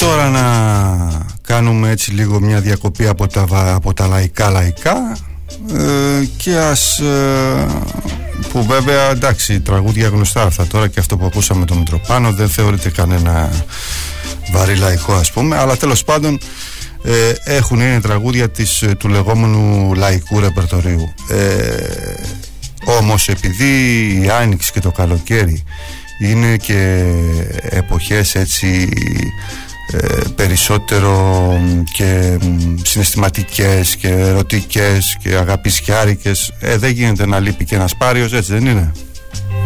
τώρα να κάνουμε έτσι λίγο μια διακοπή από τα λαϊκά και που βέβαια εντάξει, τραγούδια γνωστά αυτά τώρα, και αυτό που ακούσαμε τον Μητροπάνο δεν θεωρείται κανένα βαρύ λαϊκό, ας πούμε, αλλά τέλος πάντων είναι τραγούδια του λεγόμενου λαϊκού ρεπερτορίου. Όμως επειδή η Άνοιξη και το καλοκαίρι είναι και εποχές έτσι περισσότερο και συναισθηματικές και ερωτικές και αγαπησιάρικες, δεν γίνεται να λείπει και ένας Πάριος, έτσι δεν είναι?